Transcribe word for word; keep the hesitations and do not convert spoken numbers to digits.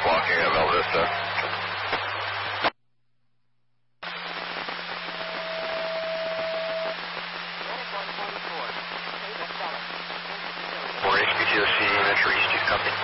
blocking at Val Vista. For H B T O C, Metro East, copy.